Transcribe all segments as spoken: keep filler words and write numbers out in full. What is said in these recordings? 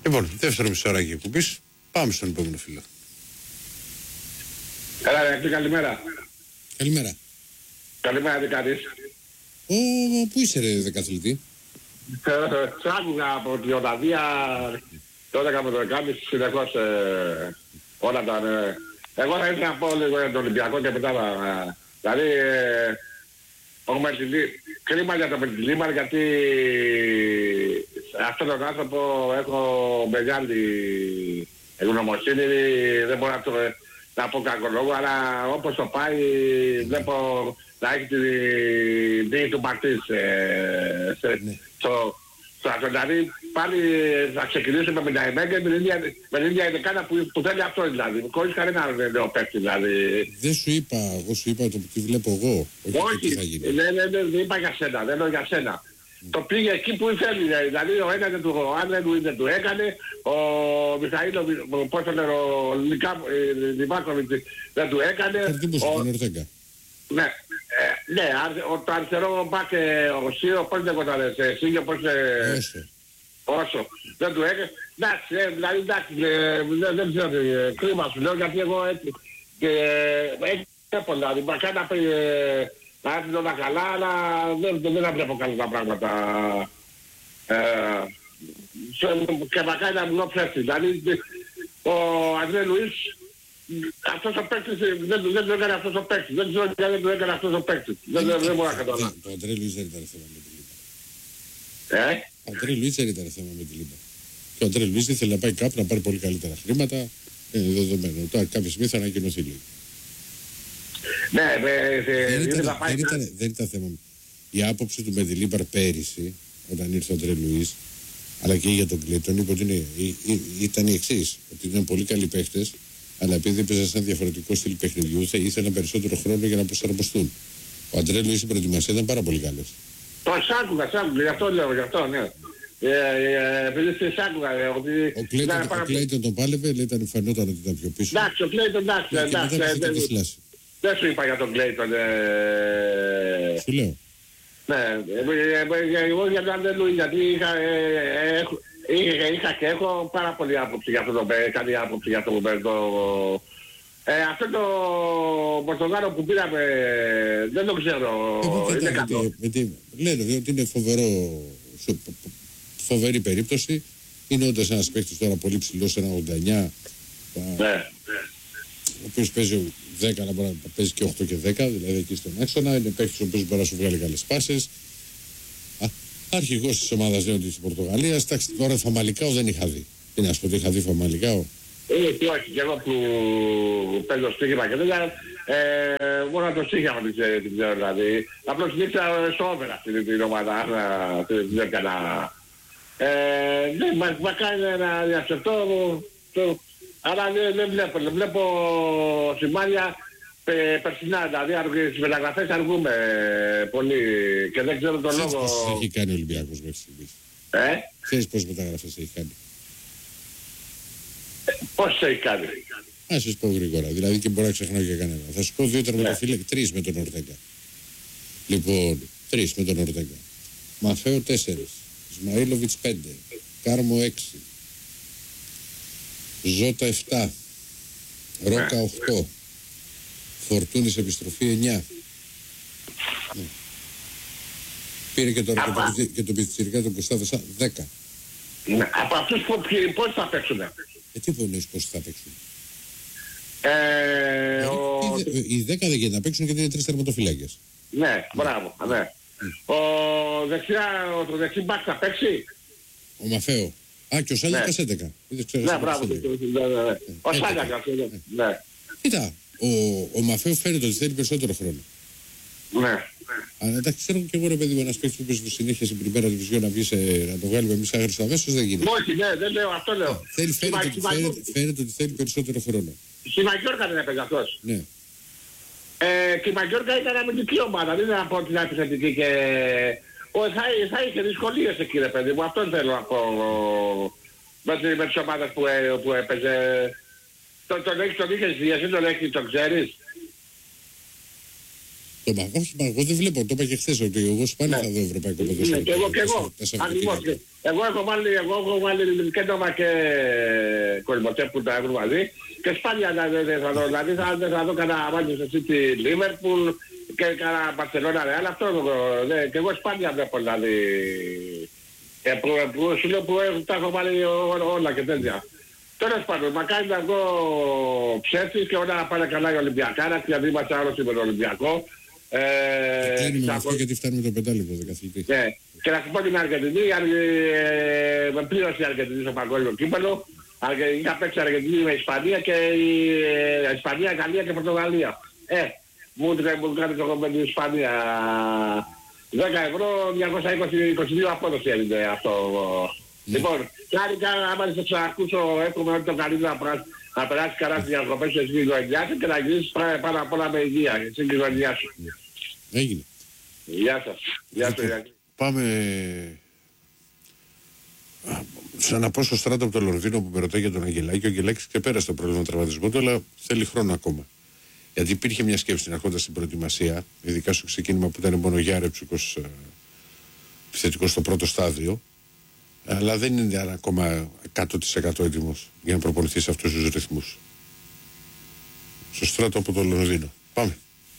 Λοιπόν, δεύτερο μισοράκι που πεις, πάμε στον επόμενο φίλο. Έλα, ρε, καλημέρα. Καλημέρα. Καλημέρα, τι κάνεις. Ω, πού είσαι ρε δεκαθλητή. Σ' άκουγα από την Ολλανδία, το έντεκα με το δεκάμιση, συνεχώς ε, όλα τα... Ε, εγώ θα ήθελα να πω λίγο για τον Ολυμπιακό και μετά να... Δηλαδή, ε, ο Μεντιλί, κρίμα για τον Μεντιλίμαρ γιατί αυτόν τον άνθρωπο έχω μεγάλη ευγνωμοσύνη, δεν μπορώ να, το, να πω κακό λόγο, αλλά όπως το πάει βλέπω να έχει την τύχη του Μαρτής ε, σε, ναι. στο, στο δηλαδή πάλι θα ξεκινήσουμε με την Αϊμέγκε με την ίδια ειδικάνα που, που θέλει αυτό δηλαδή, χωρίς κανένα νέο παίκτη δηλαδή. Δεν σου είπα, εγώ σου είπα το τι βλέπω εγώ, όχι, όχι δεν ναι, ναι, ναι, είπα για σένα, δεν λέω για σένα. Mm. Το πήγε εκεί που ήθελε, δηλαδή ο ένας δεν του, ο Άννελου δεν του έκανε, ο Μιχαήλο, πώς το λέω, ο Λιβάκοβιτς δεν του έκανε. Ο Νορτέγκα. Ναι, ε, ναι, το αριστερό μπακ ο Σίο, πώς δεν κοντάρεσαι, εσύ, πώς... Όσο. Όσο, δεν του έκανε. Εντάξει, ε, δηλαδή εντάξει, ε, δεν, δεν ξέρω, ε, κρίμα σου λέω, γιατί εγώ έτσι, και έχει πολλά, δηλαδή, μακά να πει, ε, να έρθει όλα καλά, αλλά δεν, δεν, δεν βλέπω καλά τα πράγματα. Ε, και μακά να μην ψεύσει, δηλαδή, ο Αντρέ Λουίς, αυτός ο παίκτης δεν του έκανε αυτός ο παίκτης. Δεν ξέρω γιατί δεν του έκανε αυτός ο παίκτης. Δεν μπορώ να καταλάβω. Το Αντρέ Λουίς δεν ήταν θέμα με τη Λίμπα. Ε? Ο Αντρέ Λουίς δεν ήταν θέμα με τη Λίμπα. Και ο Αντρέ Λουίς ήθελε να πάει κάπου να πάρει πολύ καλύτερα χρήματα. Είναι δεδομένο. Τώρα κάποια στιγμή θα ανακοινωθεί λίγο. Ναι, δεν ήταν θέμα. Η άποψη του με τη Λίμπα πέρυσι, όταν ήρθε ο Αντρέ Λουίς, αλλά και για τον Κλέιτον, είπε ότι ήταν η εξής. Ότι ήταν πολύ καλοί παίχτες. Αλλά επειδή έπαιζαν σαν διαφορετικό στυλ παιχνιδιού, θα ήθελαν περισσότερο χρόνο για να προσαρμοστούν. Ο Αντρέ Λουίς στην προετοιμασία ήταν πάρα πολύ καλός. Το σ' άκουγα, γι' αυτό λέω, γι' αυτό, ναι. Επειδή σε άκουγα, ότι... Ο Κλέιτον τον πάλευε, λέει, ήταν φαινόταν ότι ήταν πιο πίσω. Εντάξει, ο Κλέιτον, εντάξει, εντάξει. Δεν σου είπα για τον Κλέιτον. Σου λέω. Ναι, εγώ για τον Αντρέ Λουίς, γιατί είχα... Είχα και έχω πάρα πολύ άποψη για αυτό το παίρνω, καλή άποψη για αυτό το παίρνω. Ε, αυτό το Πορτογάλο που πήραμε δεν το ξέρω, ε, είναι καλό. Λένε ότι είναι φοβερό, φοβερή περίπτωση. Είναι όντως ένας παίκτης τώρα πολύ ψηλός, ένα ογδόντα εννιά. Ναι. Ο οποίος παίζει δέκα, αλλά μπορεί να παίζει και οκτώ και δέκα, δηλαδή εκεί στον άξονα. Είναι παίκτης ο οποίος μπορεί να σου βγάλει καλές πάσες. Αρχηγός της ομάδας νέων της Πορτογαλίας. Εντάξει, τώρα Φαμαλικάο δεν είχα δει. Τι να σου πω, ότι είχα δει Φαμαλικάο. Είναι και όχι, και εγώ που παίζω στοίχημα και τέτοια, μόνο να το στοίχημα την ξέρω δηλαδή. Απλώς νίξα στο όβερα αυτή την ομάδα, δεν έκανα. Ναι, μα κάνει ένα διασευτό, αλλά δεν βλέπω, βλέπω σημάδια περσινά, δηλαδή στις μεταγραφές αργούμε πολύ και δεν ξέρω τον λόγο. Ξέρεις πόσες έχει κάνει ο Ολυμπιακός μέχρι στιγμής. Ε? Ξέρεις πόσες μεταγραφές έχει κάνει. Πόσες έχει κάνει. Ας σας πω γρήγορα, δηλαδή και μπορώ να ξεχνάω και κανένα. Θα σου πω δύο τερματοφύλακες, τρεις με τον Ορτέγκα. Λοιπόν, τρεις με τον Ορτέγκα. Μαφέο τέσσερις, Ισμαήλοβιτς πέντε, Κάρμο έξι, Ζώτα επτά, Ρόκα οκτώ, Φορτούνης επιστροφή εννιά. Ναι. Πήρε και, τώρα Απα... και, το, και το πιτσιρικά τον Κωνστάδο δέκα. Ναι. Από αυτούς πώς θα παίξουνε. Ε, τι εννοείς πώς θα παίξουν. Ε, ε, ο... Οι δέκα δεν γίνεται να παίξουν γιατί είναι τρεις τερματοφυλάκες. Ναι, μπράβο, ναι. Mm. Ο δεξιά, ο δεξί μπακ θα παίξει. Ο Μαφέο. Α, και ο Σάλιακας έντεκα. Ναι, μπράβο. Ο Σάλιακας, ναι. Κοίτα, ο Μαφέο φαίνεται ότι θέλει περισσότερο χρόνο. Ναι. Αλλά εντάξει, ξέρω και εγώ ρε παιδί μου, ένας παίκτης που παίζει συνέχεια στην πριμέρα διβιζιόν να, να το βγάλουμε εμείς άγριος αμέσως δεν γίνεται. Όχι, ναι, δεν λέω, αυτό λέω. Θέλει, φαίνεται, ότι, φαίνεται, φαίνεται ότι θέλει περισσότερο χρόνο. Στη Μαγιόρκα δεν έπαιζε αυτός. Ναι. Ε, και η Μαγιόρκα ήταν αμυντική ομάδα, δεν ήταν από την επιθετική και... Ο, θα, θα είχε δυσκολίες εκεί ρε παιδί μου, αυτόν θέλω να πω. Με, με τις ομάδες που, που έπαιζε. Τον, τον έχεις, τον είχες δει, εσύ τον έχεις, τον ξέρεις. Το μα, όχι, μα, εγώ δεν βλέπω, το είπα και χθες ότι εγώ σπάνια ναι. θα δω ευρωπαϊκό ποδόσφαιρο. Ναι, και εγώ και εγώ. Ακριβώς. Εγώ έχω βάλει, εγώ έχω βάλει και Νόβα και Κολμοτσέπ που τα έχουν μαζί και σπάνια δεν θα δω, δηλαδή θα, θα δω κανένα Manchester City, Liverpool και κανένα Barcelona Real, αυτό δε, και εγώ σπάνια βλέπω δηλαδή ε, που, που, σου λέω που τα έχω βάλει όλα και τέτοια. Τέλος πάντων, μακάρι να βγω ψεύτης και όλα να πάνε καλά για Ολυμπιακάρα, γιατί είμαστε άλλος με τον Ολυμπιακό. Ε, κλείνουμε με αυτό γιατί φτάνουμε το πεντάλεπτο δεκαθλητή. Ναι. Και να σου πω την Αργεντινή, ε, με πλήρωσε η Αργεντινή στο παγκόσμιο κύπελλο. Είχα παίξει Αργεντινή με Ισπανία και η ε, Ισπανία, Γαλλία και Πορτογαλία. Ε, μου κάνει το με την Ισπανία δέκα ευρώ, διακόσια είκοσι δύο απόδοση έγινε αυτό. Mm. Λοιπόν, χάρηκα άμα σε ξανακούσω, εύχομαι ότι το καλύτερο να, να περάσει καλά στις διακοπές στην γειτονιά σου και να γυρίσεις πάνω απ' όλα με υγεία στην γειτονιά σου. Έγινε. Γεια σας. Γεια σας. Πάμε σαν να πω στο Στράτο από το Λονδίνο που με ρωτάει για τον Αγγελάκη. Ο Αγγελάκης ξεπέρασε το πρόβλημα του τραυματισμού του, αλλά θέλει χρόνο ακόμα. Γιατί υπήρχε μια σκέψη αρχόντας στην προετοιμασία, ειδικά στο ξεκίνημα που ήταν μόνο Γιάρεψικος επιθετικός στο πρώτο στάδιο, αλλά δεν είναι ακόμα εκατό τοις εκατό έτοιμος για να προπονηθεί σε αυτούς τους ρυθμούς. Στο Στράτο από το Λονδίνο. Πάμε.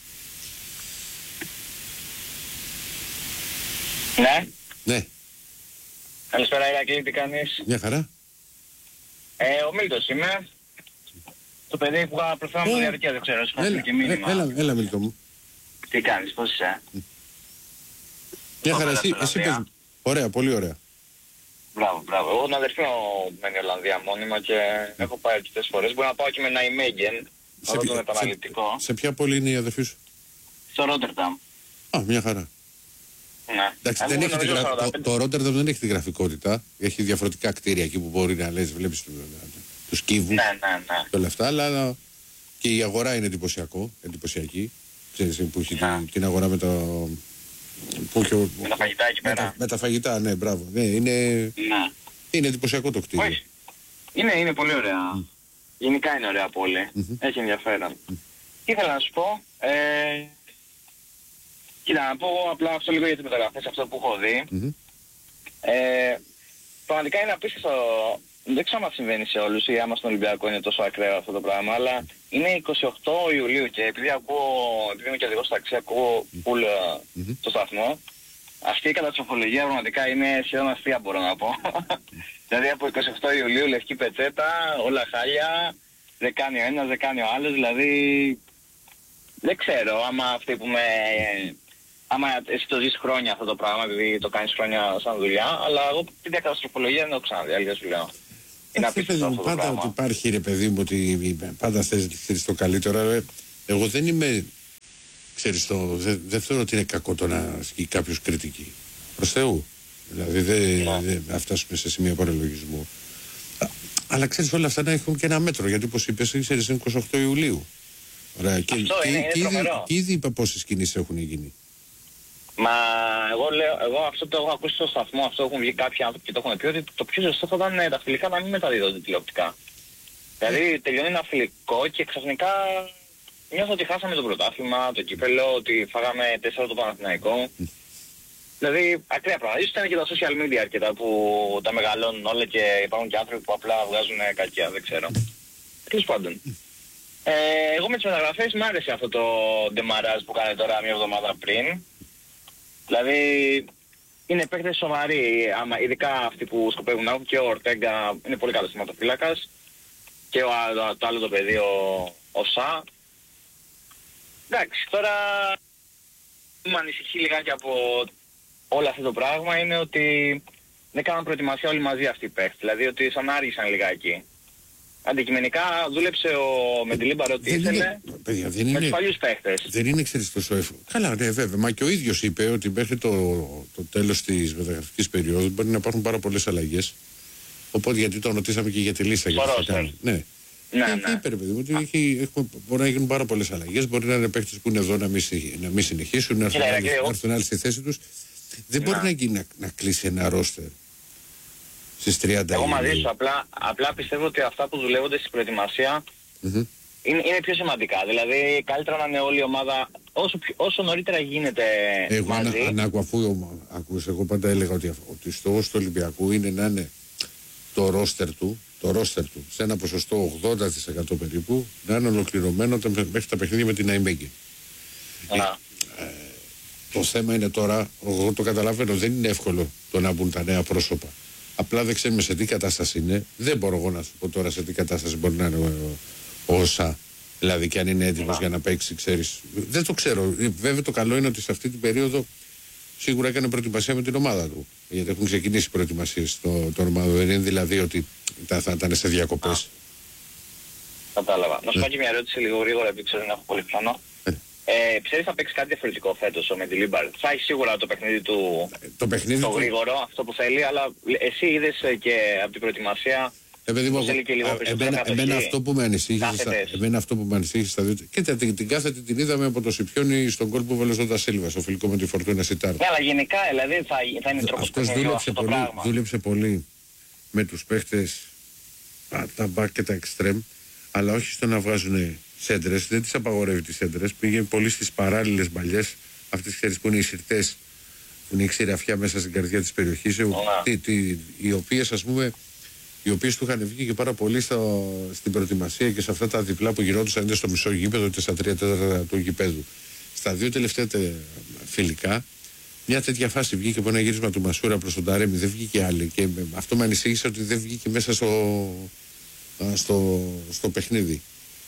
Ναι. Ναι. Καλησπέρα Ηρακλή, τι κάνεις? Μια χαρά. Ε, ο Μίλτος είμαι. Το παιδί που προφέρω με το διαρκεία, δεν ξέρω, σου έλα, και μήνυμα. Έλα, έλα Μίλτο μου. Τι κάνεις, πώς είσαι? Μια χαρά, εσύ, εσύ πες. Ωραία, πολύ ωραία. Μπράβο, μπράβο. Εγώ την αδερφή μου μένει Ολλανδία μόνιμα και έχω πάει αρκετές φορές. Μπορώ να πάω και με ένα Ιμέγγεν, αυτό το επαναληπτικό. Σε, σε ποια πόλη είναι η αδερφή σου? Στο Ρότερνταμ. Α, μια χαρά. Ναι. Εντάξει, δεν έχει γρα... το, το Ρότερνταμ δεν έχει τη γραφικότητα. Έχει διαφορετικά κτίρια εκεί που μπορεί να λες, βλέπεις τους κύβους, ναι, ναι, ναι. και όλα αυτά, αλλά και η αγορά είναι εντυπωσιακό, εντυπωσιακή. Ξέρεις που έχει ναι. την, την αγορά με το... Που και ο... Με τα φαγητά εκεί πέρα. Με τα, με τα φαγητά, ναι, μπράβο. Ναι, είναι... Ναι. Είναι εντυπωσιακό το κτίριο. Όχι. Είναι, είναι πολύ ωραία. Mm. Γενικά είναι ωραία πόλη. Mm-hmm. Έχει ενδιαφέρον. Mm. Ήθελα να σου πω... Ε... Κοίτα, να πω απλά αυτό λίγο για τις μεταγραφές, αυτό που έχω δει. Mm-hmm. Ε, πραγματικά είναι απίστευτο, δεν ξέρω αν συμβαίνει σε όλους ή άμα στον Ολυμπιακό είναι τόσο ακραίο αυτό το πράγμα, αλλά είναι είκοσι οκτώ Ιουλίου και επειδή ακούω, επειδή είμαι και οδηγός ταξί, ακούω πουλ mm-hmm. το σταθμό, αυτή η καταστροφολογία πραγματικά είναι σχεδόν αστεία μπορώ να πω. Δηλαδή από είκοσι οκτώ Ιουλίου λευκή πετσέτα, όλα χάλια, δεν κάνει ο ένας, δεν κάνει ο άλλος, δηλαδή δεν ξέρω άμα αυτοί που με... Άμα εσύ το ζεις χρόνια αυτό το πράγμα, επειδή το κάνεις χρόνια σαν δουλειά, αλλά εγώ την καταστροφολογία δεν έχω ξαναδεί, αλήθεια σου λέω. Είναι απίστευτο αυτό το πάντα πράγμα. Ότι υπάρχει ρε παιδί μου, ότι πάντα θες το καλύτερο. Εγώ δεν είμαι, ξέρεις, το, δεν, δεν θεωρώ ότι είναι κακό το να ασκεί κάποιος κριτική. Προς Θεού. Δηλαδή δεν yeah. δε, δε φτάσουμε σε σημεία παραλογισμού. Αλλά ξέρεις όλα αυτά να έχουν και ένα μέτρο, γιατί όπως είπες, ξέρεις, είναι είκοσι οκτώ Ιουλίου. Ωραία. Και, αυτό και, είναι, και, είναι ήδη, και ήδη είπα πόσες κινήσεις έχουν γίνει. Μα εγώ λέω, εγώ αυτό το έχω ακούσει στο σταθμό, αυτό έχουν βγει κάποιοι άνθρωποι και το έχουν πει ότι το πιο σωστό θα ήταν τα φιλικά να μην μεταδίδονται τηλεοπτικά. Δηλαδή τελειώνει ένα φιλικό και ξαφνικά νιώθω ότι χάσαμε το πρωτάθλημα, το κύπελλο, ότι φάγαμε τέσσερα το Παναθηναϊκό. Mm. Δηλαδή ακραία πράγματα. Ίσως ήταν και τα social media αρκετά που τα μεγαλώνουν όλα και υπάρχουν και άνθρωποι που απλά βγάζουν κακία, δεν ξέρω. Τέλος πάντων. Ε, εγώ με τις μεταγραφές μου άρεσε αυτό το ντεμαράζ που κάνει τώρα μια εβδομάδα πριν. Δηλαδή είναι παίκτες σοβαροί, άμα, ειδικά αυτοί που σκοπεύουν να έχουν, και ο Ορτέγκα είναι πολύ καλός θεματοφύλακας και ο, το, το άλλο το παιδί ο, ο Σα. Εντάξει, τώρα που με ανησυχεί λιγάκι από όλο αυτό το πράγμα είναι ότι δεν κάναν προετοιμασία όλοι μαζί αυτοί οι παίκτες, δηλαδή ότι σαν άργησαν λιγάκι. Αντικειμενικά δούλεψε ο Μεντιλίμπαρο ό,τι ήθελε παιδιά, δεν με είναι, τους παλιούς παίχτες. Δεν είναι ξέρεις τόσο εύκολο. Καλά, ναι, βέβαια. Μα και ο ίδιος είπε ότι μέχρι το, το τέλος της μεταγραφικής περίοδου μπορεί να υπάρχουν πάρα πολλές αλλαγές. Οπότε γιατί το ρωτήσαμε και για τη λίστα. Για το ναι. Ναι, και, ναι. Και είπε, παιδί μου, ότι έχει, έχουμε, μπορεί να γίνουν πάρα πολλές αλλαγές. Μπορεί να είναι παίχτες που είναι εδώ να μην, να μην συνεχίσουν, να έρθουν, άλλοι, εγώ... έρθουν άλλοι στη θέση τους. Δεν να. μπορεί να, γίνει, να, να κλείσει ένα ρόστερ στις τριάντα. Εγώ μαζί σου, απλά, απλά πιστεύω ότι αυτά που δουλεύονται στην προετοιμασία mm-hmm. είναι, είναι πιο σημαντικά. Δηλαδή καλύτερα να είναι όλη η ομάδα όσο, πιο, όσο νωρίτερα γίνεται εγώ μαζί... Εγώ να αφού ακούς, εγώ πάντα έλεγα ότι, ότι στόχος του Ολυμπιακού είναι να είναι το ρόστερ του, το ρόστερ του σε ένα ποσοστό ογδόντα τοις εκατό περίπου, να είναι ολοκληρωμένο μέχρι τα παιχνίδια με την ΑΕΜΕΚη. Ε, ε, το θέμα είναι τώρα, εγώ το καταλαβαίνω, δεν είναι εύκολο το να μπουν τα νέα πρόσωπα. Απλά δεν ξέρουμε σε τι κατάσταση είναι. Δεν μπορώ εγώ να σου πω τώρα σε τι κατάσταση μπορεί να είναι ο, ο ΩΣΑ. Δηλαδή και αν είναι έτοιμος για να παίξει, ξέρεις. Δεν το ξέρω. Βέβαια το καλό είναι ότι σε αυτή την περίοδο σίγουρα έκανε προετοιμασία με την ομάδα του. Γιατί έχουν ξεκινήσει προετοιμασίες στο, το ομάδα. Δεν είναι δηλαδή ότι θα, θα ήταν σε διακοπές. Κατάλαβα. Να σου πω και μια ερώτηση λίγο γρήγορα, επειδή ξέρω να έχω πολύ χρόνο. Ε, ξέρεις θα παίξει κάτι διαφορετικό φέτος ο Μεντιλίμπαρ. Θα έχει σίγουρα το παιχνίδι του, το, παιχνίδι το του... γρήγορο, αυτό που θέλει, αλλά εσύ είδες και από την προετοιμασία ε, παιδί, που θέλει και λίγο περισσότερο εμένα, εμένα αυτό που με ανησύχησε στα, εμένα αυτό που με ανησύχησε στα δύο... Κοίτα, την, την κάθετη την είδαμε από το Σιπιόνι στον γκολ που βέλωσε ο Ντασίλβα, στο φιλικό με τη Φορτούνα Σιτάρ. Ναι, αλλά γενικά δηλαδή θα, θα είναι τρόπος αυτός δούλεψε πολύ, δούλεψε πολύ με τους παίχτες τα μπακ και τα εξτρέμ, αλλά όχι στο να βγάζουν σέντρες, δεν τις απαγορεύει τις σέντρες, πήγε πολύ στις παράλληλες μπαλιές, αυτές ξέρεις που είναι οι συρτές, που είναι η ξηραφιά μέσα στην καρδιά της περιοχής, τι, τι, οι οποίες ας πούμε, οι οποίες του είχαν βγει και πάρα πολύ στο, στην προετοιμασία και σε αυτά τα διπλά που γινόντουσαν είτε στο μισό γήπεδο είτε στα τρία τέταρτα του γηπέδου. Στα δύο τελευταία τε, φιλικά, μια τέτοια φάση βγήκε από ένα γύρισμα του Μασούρα προς τον Ταρέμι, δεν βγήκε άλλη και αυτό με ανησύγησε ότι δεν βγήκε μέσα στο, στο, στο παιχνίδι.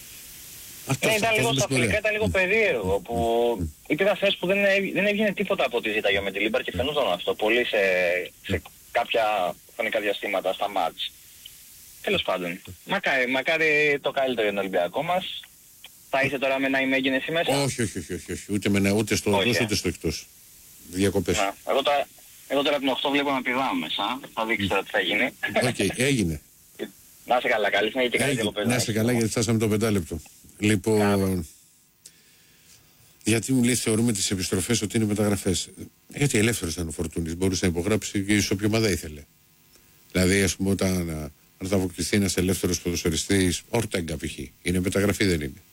Αυτό, ναι, ήταν λίγο στα φιλικά, ήταν λίγο περίεργο που mm. υπήρχαν θέσεις που δεν, δεν έβγαινε τίποτα από ό,τι ζήταγε ο Μεντιλίμπαρ και φαινόταν αυτό πολύ σε, σε κάποια χρονικά διαστήματα στα μάτς. Τέλος πάντων, μακάρι, μακάρι το καλύτερο για τον Ολυμπιακό μας. Θα είσαι τώρα με ένα ημέγγεν εσύ μέσα? Όχι, όχι, όχι, όχι, όχι. Ούτε, με, ούτε στο οδός ούτε στο εκτός. Διακοπές. Να, εγώ, τώρα, εγώ τώρα την οκτώ βλέπω να πηδάμε μέσα. Θα δείξω τώρα τι θα γίνει. Οκ, okay, έγινε. Να είσαι καλά, καλή συνέχεια και καλή διακοπές. Να είσαι καλά γιατί φτάσαμε το πεντάλεπτο. Λοιπόν, Κάμε. γιατί μου λέει θεωρούμε τις επιστροφές ότι είναι μεταγραφές? Γιατί ελεύθερος ήταν ο Φορτούνης, μπορούσε να υπογράψει και σε όποια ομάδα ήθελε. Δηλαδή, ας πούμε, όταν αν θα αποκτηθεί ένας ελεύθερος ποδοσφαιριστής, Ορτέγκα π.χ. είναι μεταγραφή, δεν είναι?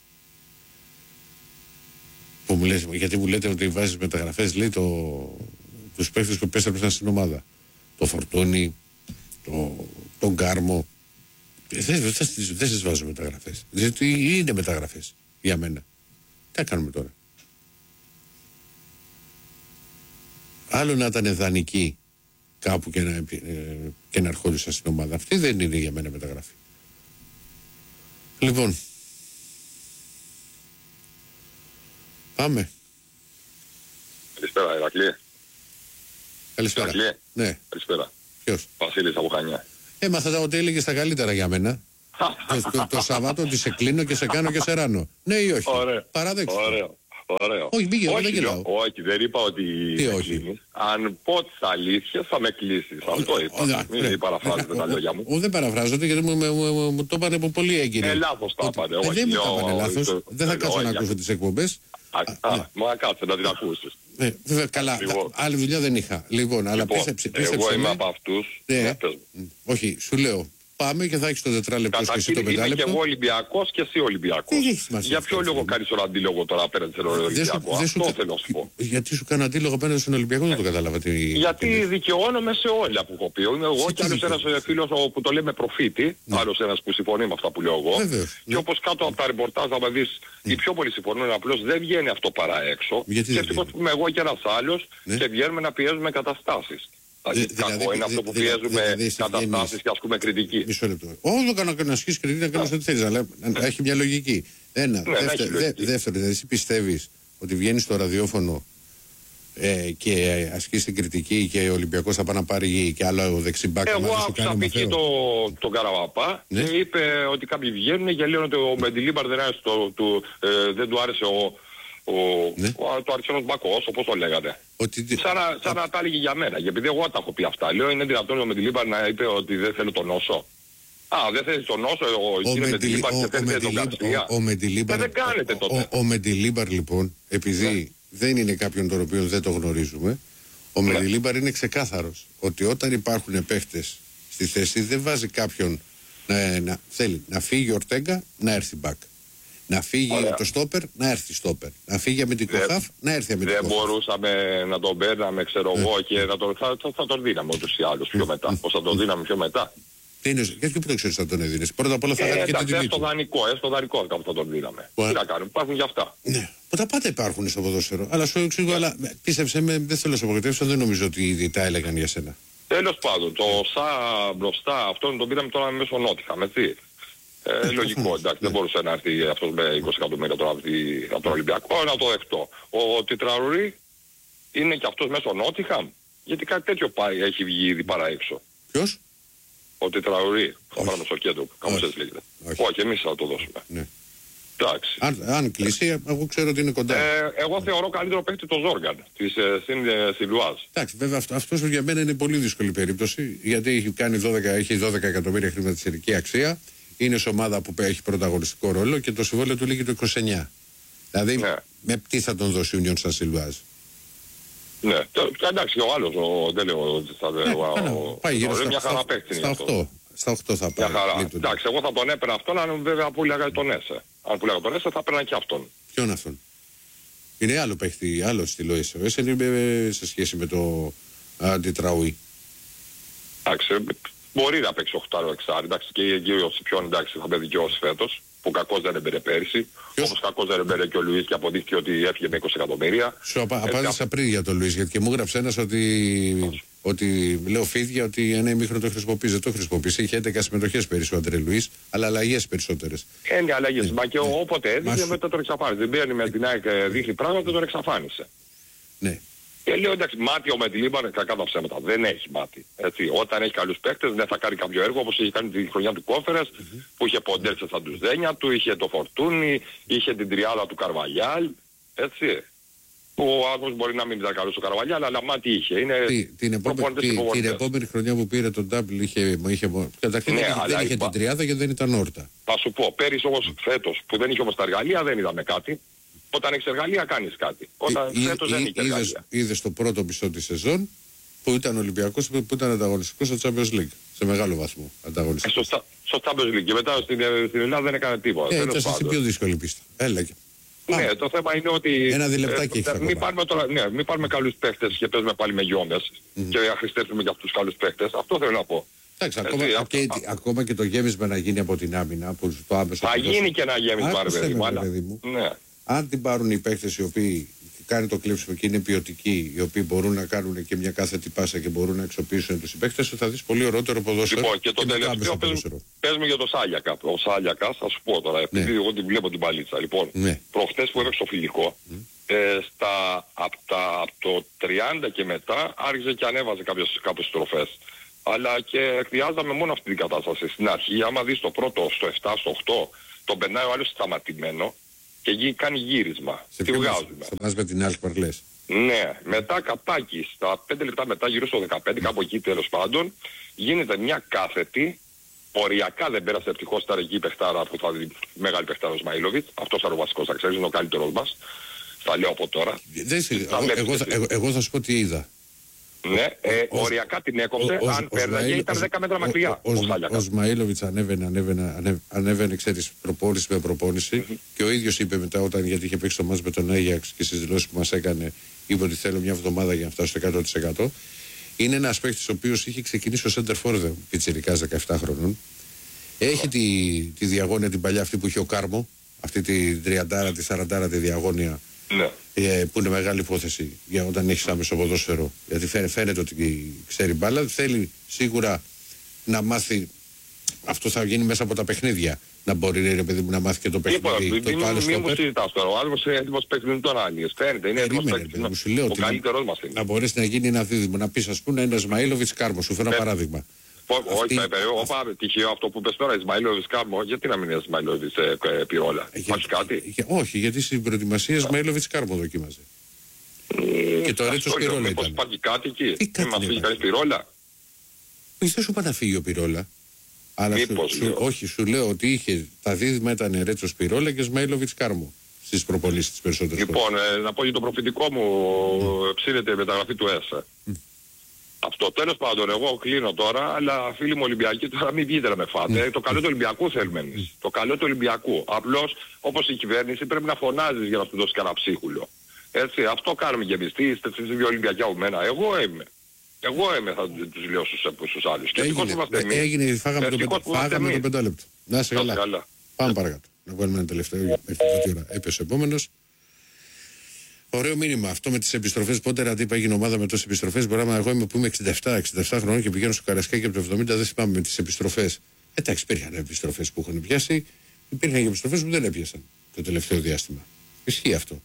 Που μου λες, γιατί μου λέτε ότι βάζεις μεταγραφές, λέει το, τους παίκτες που επέστρεψαν στην ομάδα. Το Φορτούνη, το, τον Κάρμο. Δεν δε, δε, δε σας βάζω μεταγραφές. Γιατί είναι μεταγραφές για μένα. Τι κάνουμε τώρα? Άλλο να ήταν δανεικοί κάπου και να, ε, και να ερχόντουσαν στην ομάδα. Αυτή δεν είναι για μένα μεταγραφή. Λοιπόν, πάμε. Καλησπέρα, Ηρακλή. Καλησπέρα. Ηρακλή. Ναι. Καλησπέρα. Ποιος? Βασίλης από Χανιά. Έμαθα ότι έλεγε τα καλύτερα για μένα. το, το, το Σαββάτο ότι σε κλείνω και σε κάνω και σε ράνω. Ναι ή όχι? Ωραίο. Παραδέξτε. Ωραίο. Ωραίο. Όχι, πήγε, όχι, δεν γελάω. Όχι, δεν είπα ότι Τι με όχι? κλείνεις. Αν πω τις αλήθειες θα με κλείσεις. Αυτό είπα. Μην παραφράζετε τα λόγια μου. Δεν παραφράζονται γιατί μου το είπανε από πολύ έγκυρη. Ε, λάθος τα είπανε. Δεν μου τα είπανε λάθος. Δεν θα κάτσω να ακούσω τις εκπομπές. Μα κάτσε να την ακούσεις. Ναι, βέβαια, καλά. Άλλη δουλειά δεν είχα. Λοιπόν, αλλά πίστεψε. Εγώ είμαι από αυτούς. Όχι, σου λέω. Πάμε και θα έχεις το τετράλεπτο και εσύ το πεντάλεπτο. Είμαι και εγώ Ολυμπιακός και εσύ Ολυμπιακός. Για ποιο λόγο κάνεις τον αντίλογο τώρα απέναντι στον Ολυμπιακό? Αυτό θέλω να σου πω. Γιατί σου κάνω αντίλογο απέναντι στον Ολυμπιακό, δεν το κατάλαβα. Γιατί δικαιώνομαι σε όλα που έχω πει. Είμαι εγώ και άλλος ένας φίλος που το λέμε προφήτη, άλλος ένας που συμφωνεί με αυτά που λέω εγώ. Και όπως κάτω από τα ρεπορτάζ να δεις, οι πιο πολλοί συμφωνούν, απλώς δεν βγαίνει αυτό παρά έξω. Και ευτυχώς που είμαι εγώ και ένας άλλος και βγαίνουμε να πιέζουμε καταστάσεις. Δηλαδή, κακό είναι αυτό που πιέζουμε καταστάσεις και ασκούμε κριτική. Μισό λεπτό. Όχι, να κάνω ασκήσεις κριτική, να κάνεις ό,τι θέλεις, αλλά έχει μια λογική. Ένα. Δεύτερο, δηλαδή εσύ πιστεύεις ότι βγαίνεις στο ραδιόφωνο και ασκείς την κριτική και ο Ολυμπιακός θα πάει να πάρει και άλλο δεξιμπάκι? Εγώ άκουσα π.χ. τον Καραβαπά και είπε ότι κάποιοι βγαίνουν και λένε ότι ο Μεντιλίμπαρ δεν του άρεσε ο Ο, ναι. ο, το αριστερός μπακός, όπως το λέγατε. Ότι... Σαν, να, σαν να τα έλεγε για μένα. Γιατί εγώ τα έχω πει αυτά. Λέω, είναι δυνατόν ο Μεντιλίμπαρ να είπε ότι δεν θέλω τον νόσο? Α, δεν θέλει τον νόσο, ο, ο κύριε Μεντιλίμπαρ και θέλει τον Καρσία. Ο, ο, ο δεν κάνετε τότε. Ο, ο Μεντιλίμπαρ λοιπόν, επειδή ναι. δεν είναι κάποιον τον οποίο δεν το γνωρίζουμε, ο ναι. Μεντιλίμπαρ είναι ξεκάθαρος ότι όταν υπάρχουν παίχτες στη θέση δεν βάζει κάποιον να, να θέλει να φύγει ο Ορτέγκα, να έρθει μπακ. Να φύγει Ωραία. το στόπερ, να έρθει στόπερ. Να φύγει αμυντικό χαφ, να έρθει αμυντικό Δεν χαφ. μπορούσαμε να τον παίρναμε, ξέρω Ε. εγώ, και να τον, θα, θα, θα τον δίναμε ούτως ή άλλως πιο μετά. Πώς θα τον δίναμε πιο μετά. Τι είναι, γιατί που το ξέρεις θα τον έδινες. Πρώτα απ' όλα θα Ε, κάνει και την εντάξει, τιμή έστω του. δανεικό, έστω δανεικό κάπου θα τον δίναμε. What? Τι να κάνουμε, υπάρχουν γι' αυτά. Ναι. Που τα πάντα υπάρχουν στο ποδόσφαιρο. Αλλά σου εξηγώ, αλλά πίστεψε με, δεν θέλω να σε απογοητεύσω, δεν νομίζω ότι ήδη τα έλεγαν για σένα. Τέλος πάντων, το ΣΑ μπροστά, αυτόν τον πήραμε τώρα μέσω Νότιχαμ, έτσι. Ε, Ε, λογικό, προφανώς, εντάξει, ναι. δεν μπορούσε να έρθει αυτός με είκοσι εκατομμύρια τώρα από, τη, από τον Ολυμπιακό, να το δεχτώ. Ο Τιτραουρί είναι και αυτός μέσω Νότιχαμ, γιατί κάτι τέτοιο πάει, έχει βγει ήδη παρά έξω. Ποιος? Ο Τιτραουρί, θα Όχι. πάρουμε στο κέντρο, κάπως Όχι. έτσι λέγεται. Όχι. Όχι, εμείς θα το δώσουμε. Ναι. Εντάξει. Αν, αν κλείσει, εγώ ξέρω ότι είναι κοντά. Ε, εγώ θεωρώ καλύτερο παίκτη το Ζόργαν της ε, στην ε, Σιλουάζ. Εντάξει, βέβαια αυτό αυτός για μένα είναι πολύ δύσκολη περίπτωση, γιατί έχει κάνει δώδεκα, έχει δώδεκα εκατομμύρια χρηματιστηρική αξία. Είναι σε ομάδα που έχει πρωταγωνιστικό ρόλο και το συμβόλαιο του λήγει το είκοσι εννιά. Δηλαδή, Ναι. με τι θα τον δώσει η Union San Silvaz. Ναι, το- εντάξει, ο άλλος, ο, δεν λέω ότι θα Ναι, λέω, καλά, ο- πάει γύρω ο- στα, μια χαρά στα, παίκτη είναι στα αυτός. οκτώ. Στα οκτώ θα πάει. Μια χαρά. λειτουργεί. Εντάξει, εγώ θα τον έπαιρνα αυτόν, αν βέβαια πουλάγα τον Έσε. Αν πουλάγα τον Έσε θα έπαιρνα και αυτόν. Ποιον αυτόν? Είναι άλλο παίχτη, άλλο στυλό έσαι. Έσαι είναι σε σχέση με το Αντιτραουί. Εντάξει, μπορεί να παίξει οχτάρο εξάρι, εντάξει, και εκεί ο Σιπιόν, εντάξει, θα με δικαιώσει φέτος, που κακώς δεν έμπαιρε πέρυσι. Ποιος? Όπως κακώς δεν έμπαιρε και ο Λουίς και αποδείχθηκε ότι έφυγε με είκοσι εκατομμύρια. Σου απα, Έτσι, απάντησα πριν για τον Λουίς, γιατί και μου έγραψε ένας ότι, ότι λέω φίδια ότι ένα ημίχρονο το χρησιμοποιεί. Δεν το χρησιμοποιήσει. Είχε έντεκα συμμετοχές πέρυσι ο Αντρέ Λουίς, αλλά αλλαγές περισσότερες. Είναι αλλαγές. Ναι, Μα και ναι. όποτε έδειξε Μα σου- μετά τον εξαφάνισε. Δεν παίρνει με την ΑΕΚ, δείχνει πράγματα, τον εξαφάνισε. Ναι. Και λέω εντάξει, μάτι ο Μετλίμπαν, κακά τα ψέματα. Δεν έχει μάτι. Έτσι. Όταν έχει καλούς παίκτες, δεν θα κάνει κάποιο έργο όπως είχε κάνει τη χρονιά του Κόφερας, mm-hmm. που είχε ποντέρσε στα ντουζένια του, είχε το Φορτούνι, είχε την τριάδα του Καρβαλιάλ. Έτσι. Ο άνθρωπος μπορεί να μην ήταν καλός ο Καρβαλιάλ, αλλά μάτι είχε. Είναι Τι, την, επόμενη, προπονητές τι, την υποβολητές. επόμενη χρονιά που πήρε τον Ντάμπλ είχε. είχε καταρχήν Ναι, δεν είχε, αλλά δεν είχε είπα- την τριάδα και δεν ήταν όρτα. Θα σου πω, πέρυσι όμως φέτος που δεν είχε όμως τα εργαλεία δεν είδαμε κάτι. Όταν έχεις εργαλεία κάνεις κάτι. Όταν Ή- φέτος ή- δεν είχε είδες- εργαλεία. Είδες το πρώτο μισό της σεζόν που ήταν Ολυμπιακός, που ήταν ανταγωνιστικός στο Champions League. Σε μεγάλο βαθμό Ε, ανταγωνιστικός. στο, στα- στο Champions League. Και μετά στην, στην Ελλάδα δεν έκανε τίποτα. Ε, Τέλος ήταν στην πάντων. πιο δύσκολη πίστα. Έλαγε. Ναι, το θέμα είναι ότι... Ένα διλεπτάκι έχεις ε, ακόμα. μην πάρουμε, τώρα, ναι, μην πάρουμε καλούς παίχτες και παίζουμε πάλι με γιόμες Mm. και αχρηστεύσουμε για αυτούς τους καλούς παίχτες. Αυτό θέλω να πω. Εντάξει, Έτσι, ακόμα, αυτό- και, ακόμα και το γέμισμα να γίνει από την άμυνα, που το άμεσο. Θα ποδόσφαιρο. γίνει και ένα γέμισμα, ρε Άκουσε παιδί με, μου. ρε αλλά- παιδί μου. Ναι. Αν την πάρουν οι παίκτες οι οποίοι κάνει το κλέψιμο και είναι ποιοτικοί, οι οποίοι μπορούν να κάνουν και μια κάθετη πάσα και μπορούν να αξιοποιήσουν τους συμπαίκτες, θα δεις πολύ ωραιότερο ποδόσφαιρο. Λοιπόν, και το με τελευταίο άμεσο πες, ποδόσφαιρο. πες μου για το Σάλιακα. Ο Σάλιακα, θα σου πω τώρα, επειδή Ναι. εγώ την βλέπω την παλίτσα. Λοιπόν, Ναι. προχτές που έπαιξε στο φιλικό, ε, στα, από, τα, από το τριάντα και μετά άρχισε και ανέβαζε κάποιες, κάποιες στροφές. Αλλά και εκδιάζαμε μόνο αυτή την κατάσταση. Στην αρχή, άμα δεις το πρώτο στο επτά, στο οκτώ, τον περνάει ο άλλος σταματημένο και γη, κάνει γύρισμα. Σε Τι ποιο βγάζουμε. μας- θα μας με την Αλκμαρ λες. Ναι, μετά καπάκι, στα πέντε λεπτά μετά, γύρω στο δεκαπέντε, κάπου εκεί τέλος πάντων, γίνεται μια κάθετη, οριακά δεν πέρασε ευτυχώς τα εκεί παιχτάρα που θα δει μεγάλη παιχτάρα ο Σμαΐλοβιτς, αυτός ήταν ο βασικός, θα ξέρεις, είναι ο καλύτερος μας, θα λέω από τώρα. Δεν, σε- Τα εγώ, βλέπεις εγώ, θα- εσύ. εγώ, εγώ θα σου πω τι είδα. Ναι, ε, Ο- οριακά την έκοψε, Ο- ο- αν ο πέρναγε Σμαήλ- ήταν ο- δέκα μέτρα ο- μακριά. Ο, ο ο, Σάλιακας. ο Σμαήλοβιτς ανέβαινε, ανέβαινε, ανέβαινε, ανέβαινε ξέρεις, προπόνηση με προπόνηση και ο ίδιος είπε μετά, όταν γιατί είχε παίξει το μάτς με τον Άγιαξ και στις δηλώσεις που μας έκανε, είπε ότι θέλω μια εβδομάδα για να φτάσω στο εκατό τοις εκατό. Είναι ένας παίκτης ο οποίος είχε ξεκινήσει ο Σέντερ Φόρδε, πιτσιρικάς δεκαεπτά χρονών. Έχει τη, τη διαγώνια την παλιά αυτή που είχε ο Κάρμο, αυτή τη τριάντα, τη σαράντα τη διαγώνια, Ναι. ε, που είναι μεγάλη υπόθεση για όταν έχει άμεσο ποδόσφαιρο. Γιατί φαίνεται, φαίνεται ότι ξέρει μπάλα. Θέλει σίγουρα να μάθει. Αυτό θα γίνει μέσα από τα παιχνίδια. Να μπορεί, ρε παιδί μου, να μάθει και το Τίποτα, παιχνίδι. μην Το, το άλλο μη μου στόπερ. συζητάς τώρα. Ο άλλος είναι έτοιμος παίκτης, δεν τον άλλοι. Φαίνεται, είναι έτοιμος Περίμενε, παίκτης. παιδί μου, σου λέω Ο ότι καλύτερος μας είναι. να μπορέσει να γίνει ένα δίδυμο. Να πει, α πούμε, ένα Ισμαήλοβιτς Κάρμο. Σου φέρω ένα Ναι. παράδειγμα. Ω- Όχι, Αυτή- θα είπε, όπα, τυχαίο αυτό που πες τώρα, Ισμαήλοβιτς Κάρμο, γιατί να μην είναι Ισμαήλοβιτς ε, ε, Πυρόλα. Ε, Υπάρχει για- κάτι. για- όχι, γιατί στην προετοιμασία Ισμαήλοβιτς Κάρμο δοκίμαζε. Και το Ρέτσος Αυτό λέω, Πυρόλα μήπως ήταν. υπάρχει κάτι εκεί. Τι κάτι Μην μας δεν φύγει υπάρχει. κανείς Πυρόλα. Όχι, δεν σου είπα να φύγει ο Πυρόλα. Αλλά σου, Μήπως, σου- λέω. όχι, σου λέω ότι είχε τα δίδυμα ήταν Ρέτσος Πυρόλα και Σμαήλοβιτς Κάρμο στις προπονήσεις τις περισσότερες φορές. Λοιπόν, ε, να πω για το προφητικό μου, ψήνεται η μεταγραφή του ΕΣΑ. Αυτό. Τέλος πάντων, εγώ κλείνω τώρα, αλλά φίλοι μου Ολυμπιακοί τώρα μην βγείτε να με φάτε. Mm. Το καλό του Ολυμπιακού θέλουμε εμείς. Mm. Το καλό του Ολυμπιακού. Απλώς, όπως η κυβέρνηση, πρέπει να φωνάζεις για να σου δώσει κανένα ψίχουλο. Έτσι, αυτό κάνουμε και εμείς. Τι είστε εσείς δύο Ολυμπιακοί από μένα. Εγώ είμαι. Εγώ είμαι, θα τους λέω στους, στους άλλους. Και ευτυχώς είμαστε εμείς. Έγινε, φάγαμε το πεντάλεπτο. Να είσαι καλά. καλά. Πάμε παρακάτω. Να βάλουμε ένα τελευταίο. Έπεσε ο επόμενος. Ωραίο μήνυμα αυτό με τις επιστροφές. Πότε Ραντίπα έγινε ομάδα με τόσες επιστροφές. Μπορεί να εγώ είμαι που είμαι εξήντα επτά εξήντα επτά χρονών και πηγαίνω στο Καρασκάκι από το εβδομήντα. Δεν θυμάμαι με τις επιστροφές. Εντάξει, υπήρχαν επιστροφές που έχουν πιάσει. Υπήρχαν και επιστροφές που δεν έπιασαν το τελευταίο διάστημα. Ισχύει αυτό.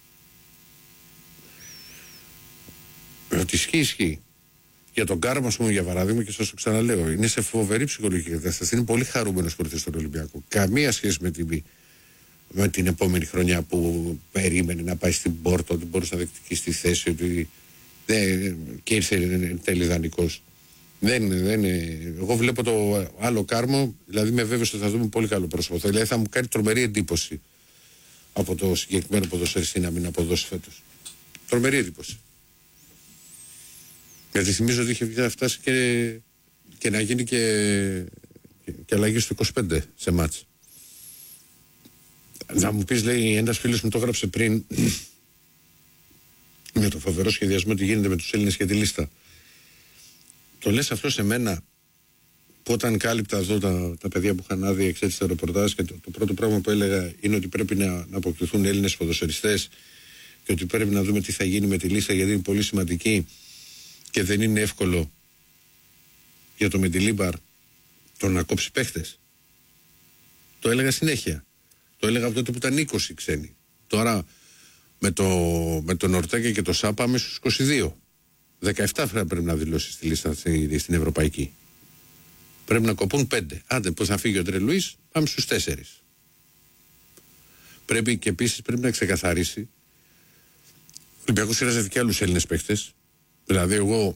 Ότι ισχύει, ισχύει. Για τον Κάρμα, α πούμε, για παράδειγμα, και σας το ξαναλέω, είναι σε φοβερή ψυχολογική κατάσταση. Είναι πολύ χαρούμενος που ήρθε στον Ολυμπιακό. Καμία σχέση με την, με την επόμενη χρονιά που περίμενε να πάει στην Πόρτο, ότι μπορούσε να διεκδικήσει στη θέση, ότι δεν, και ήρθε εν τέλει δανεικός. Δεν, δεν, εγώ βλέπω το άλλο Κάρμα, δηλαδή είμαι βέβαιος ότι θα δούμε πολύ καλό πρόσωπο. Δηλαδή θα μου κάνει τρομερή εντύπωση από το συγκεκριμένο ποδοσφαιριστή να μην αποδώσει φέτος. Τρομερή εντύπωση. Γιατί θυμίζω ότι είχε φτάσει και, και να γίνει και, και, και αλλαγή στο είκοσι πέντε σε μάτς. Να μου πεις, λέει, ένας φίλος μου το έγραψε πριν με το φοβερό σχεδιασμό τι γίνεται με τους Έλληνες και τη λίστα. Το λες αυτό σε μένα που όταν κάλυπτα εδώ τα, τα παιδιά που είχαν άδεια εξέτηση τα ρεπορτάζ και το, το πρώτο πράγμα που έλεγα είναι ότι πρέπει να, να αποκτηθούν Έλληνες ποδοσφαιριστές και ότι πρέπει να δούμε τι θα γίνει με τη λίστα γιατί είναι πολύ σημαντική. Και δεν είναι εύκολο για το Μεντιλίμπαρ το να κόψει παίχτες. Το έλεγα συνέχεια. Το έλεγα από τότε που ήταν είκοσι ξένοι. Τώρα με, το, με τον Ορτέγκα και το Σά πάμε στους είκοσι δύο. δεκαεπτά πρέπει να δηλώσει στη λίστα στην Ευρωπαϊκή. Πρέπει να κοπούν πέντε. Άντε πώς θα φύγει ο Ντρε Λουίς, πάμε στους τέσσερις. Πρέπει και επίσης πρέπει να ξεκαθαρίσει. Ο Ολυμπιακός χρειάζεται και άλλους Έλληνες παίχτες. Δηλαδή εγώ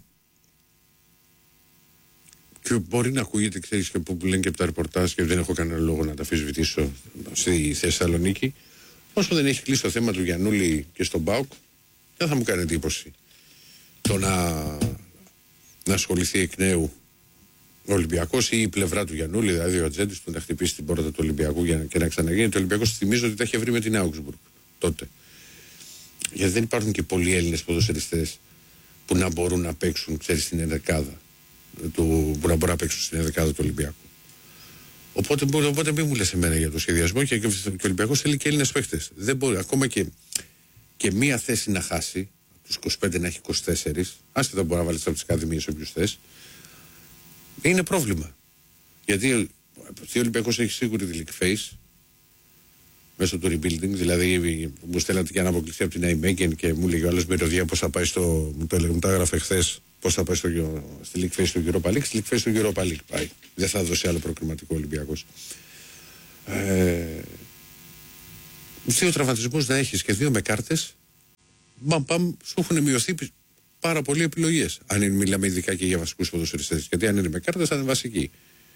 και μπορεί να ακούγεται, ξέρεις, και που λένε και από τα ρεπορτάζ και δεν έχω κανένα λόγο να τα αφισβητήσω στη Θεσσαλονίκη, όσο δεν έχει κλείσει το θέμα του Γιαννούλη και στον ΠΑΟΚ δεν θα μου κάνει εντύπωση το να, να ασχοληθεί εκ νέου ο Ολυμπιακός ή η πλευρά του Γιαννούλη, δηλαδή ο ατζέντης του να χτυπήσει την πόρτα του Ολυμπιακού για να, και να ξαναγίνει. Το Ολυμπιακός θυμίζω ότι τα είχε βρει με την Augsburg τότε, γιατί δεν υπάρχουν και πολλοί Έλληνες ποδοσφαιριστές που να μπορούν να παίξουν, ξέρεις, στην ενδεκάδα του, που να μπορούν να παίξουν στην ενδεκάδα του Ολυμπιακού. Οπότε, οπότε μην μου λες εμένα για το σχεδιασμό και, και ο Ολυμπιακός θέλει και Έλληνες παίχτες. Δεν μπορεί ακόμα και, και μία θέση να χάσει, από τους είκοσι πέντε να έχει είκοσι τέσσερα, άσχετα μπορεί να βάλει από τις ακαδημίες όποιους θες, είναι πρόβλημα. Γιατί ο Ολυμπιακός έχει σίγουρη τη league face μέσω του rebuilding, δηλαδή μου στέλνατε και αναποκλειστεί από την Nijmegen και μου λέγει ο άλλος μυρωδιά πώς θα πάει στο, μου το έλεγε, μου τα έγραφε χθες, πώς θα πάει στο, στη league face του Europa League, στη league face του Europa League πάει. Δεν θα δώσει άλλο προκριματικό Ολυμπιακός. Ε, δύο τραυματισμούς να έχεις και δύο με κάρτες, μπαμ μπαμ, σου έχουν μειωθεί πάρα πολλοί επιλογές. Αν είναι, μιλάμε ειδικά και για βασικούς ποδοσφαιριστές, γιατί αν είναι με κάρτες θα είναι βασικοί.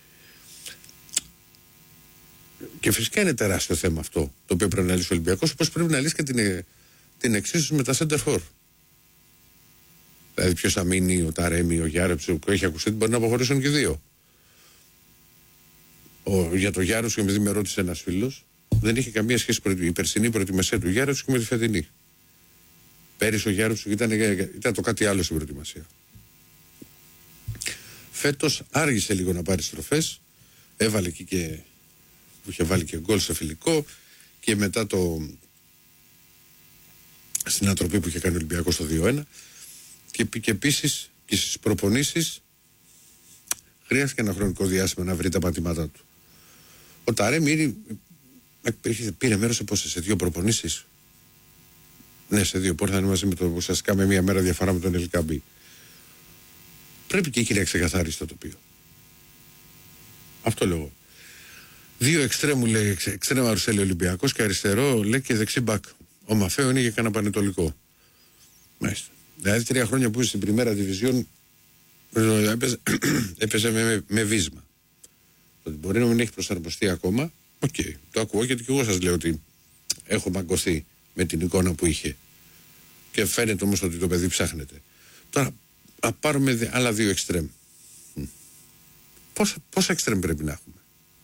Και φυσικά είναι τεράστιο θέμα αυτό το οποίο πρέπει να λύσει ο Ολυμπιακός, όπως πρέπει να λύσει και την, την εξίσωση με τα center for. Δηλαδή, ποιος θα μείνει, ο Ταρέμι, ο Γιάρεψο, που έχει ακουστεί ότι μπορεί να αποχωρήσουν και δύο. Ο, για το Γιάρεψο, επειδή με ρώτησε ένας φίλος, δεν είχε καμία σχέση η περσινή προετοιμασία του Γιάρεψο και με τη φετινή. Πέρυσι ο Γιάρεψο ήταν, ήταν το κάτι άλλο στην προετοιμασία. Φέτος άργησε λίγο να πάρει στροφές, έβαλε εκεί και. Που είχε βάλει και γκολ σε φιλικό και μετά το στην ανατροπή που είχε κάνει ο Ολυμπιακός στο δύο ένα και, και επίσης και στις προπονήσεις χρειάστηκε ένα χρονικό διάστημα να βρει τα πατήματά του. Ο Ταρέμι πήρε μέρος σε πόσες, σε δύο προπονήσεις. Ναι, σε δύο που ήρθαν μαζί με το ουσιαστικά με μία μέρα διαφορά με τον Ελκαμπή. Πρέπει και εκεί να ξεκαθαρίσει το τοπίο. Αυτό λέω. Δύο εξτρέμου λέει, εξτρέμα Ρουσέλη Ολυμπιακός και αριστερό λέει και δεξί μπακ. Ο Μαφέο είναι για κανένα πανετολικό. Μάλιστα. Δηλαδή τρία χρόνια που είσαι στην Πριμέρα Διβιζιόν έπαιζε, έπαιζε με, με, με βίσμα. Ότι μπορεί να μην έχει προσαρμοστεί ακόμα. Οκ. Okay. Το ακούω γιατί και εγώ σας λέω ότι έχω μαγκωθεί με την εικόνα που είχε. Και φαίνεται όμως ότι το παιδί ψάχνεται. Τώρα να πάρουμε δι, άλλα δύο εξτρέμ. Πόσα, πόσα εξτρέμ πρέπει να έχουμε?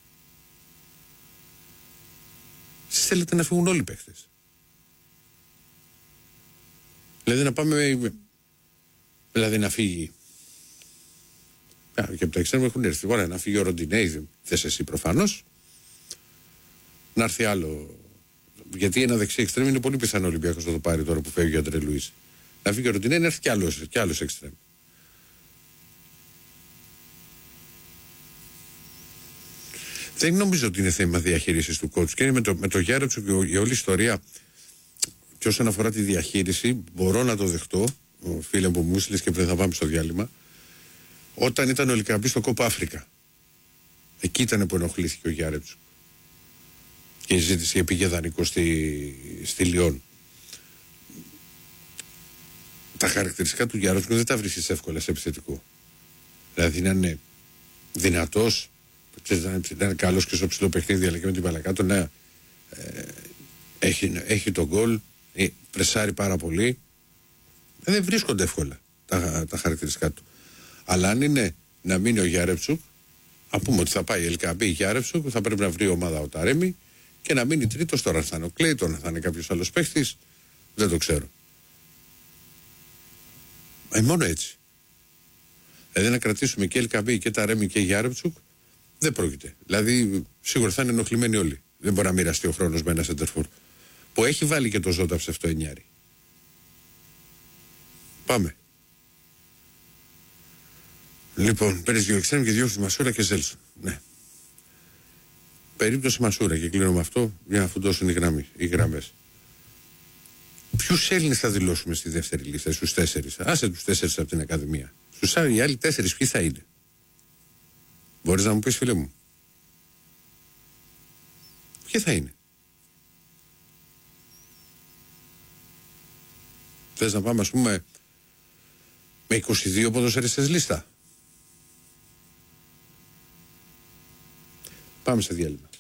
Εσείς θέλετε να φύγουν όλοι οι παίχτες. Δηλαδή να πάμε, δηλαδή να φύγει, και από τα εξτρέμ έχουν έρθει, ωραία, να φύγει ο Ροντινέι, θες εσύ προφανώς, να έρθει άλλο, γιατί ένα δεξί εξτρέμ είναι πολύ πιθανό ο Ολυμπιακός να το πάρει τώρα που φεύγει ο Αντρέ Λουίς. Να φύγει ο Ροντινέι, να έρθει κι άλλος, κι άλλος εξτρέμ. Δεν νομίζω ότι είναι θέμα διαχείρισης του coach. Και με το, με το Γιάρετσο και η όλη ιστορία, και όσον αφορά τη διαχείριση, μπορώ να το δεχτώ. Ο φίλε μου μου στείλε και πριν θα πάμε στο διάλειμμα. Όταν ήταν ο Λικαμπής στο Κόπα Αφρικα, εκεί ήταν που ενοχλήθηκε ο Γιάρετσο. Και ζήτησε και πήγε δανεικό στη, στη Λιόν. Τα χαρακτηριστικά του Γιάρετσο δεν τα βρίσκεις εύκολα σε επιθετικό. Δηλαδή να είναι δυνατός. Ήταν, ήταν καλός και στο ψηλό παιχνίδι, αλλά και με την παλακάτω να ε, έχει, έχει τον γκολ, ε, πρεσάρει πάρα πολύ. Ε, δεν βρίσκονται εύκολα τα, τα χαρακτηριστικά του. Αλλά αν είναι να μείνει ο Γιάρεψουκ, α πούμε ότι θα πάει η Ελκαμπή Γιάρεψουκ, θα πρέπει να βρει ομάδα ο Ταρέμι και να μείνει τρίτος. Τώρα θα είναι ο Κλέιτον, θα είναι κάποιος άλλος παίχτης, δεν το ξέρω. Ε, μόνο έτσι. Δηλαδή να κρατήσουμε και Ελκαμπή και Ταρέμι και Γιάρεψουκ, δεν πρόκειται. Δηλαδή, σίγουρα θα είναι ενοχλημένοι όλοι. Δεν μπορεί να μοιραστεί ο χρόνος με ένα σεντερφόρ που έχει βάλει και το Ζώταψε αυτό εννιάρι. Πάμε. Λοιπόν, παίρνεις δύο εξτρέμ και διώχνεις Μασούρα και Ζέλσον. Ναι. Περίπτωση Μασούρα, και κλείνω με αυτό για να φουντώσουν οι, γραμμοί, οι γραμμές. Ποιους Έλληνες θα δηλώσουμε στη δεύτερη λίστα, στους τέσσερις? Άσε τους τέσσερις από την Ακαδημία. Στους άλλοι, οι άλλοι τέσσερις ποιοι θα είναι? Μπορείς να μου πεις, φίλε μου? Ποιοι θα είναι? Θες να πάμε, ας πούμε, με είκοσι δύο ποδοσφαιριστές λίστα? Πάμε σε διάλειμμα.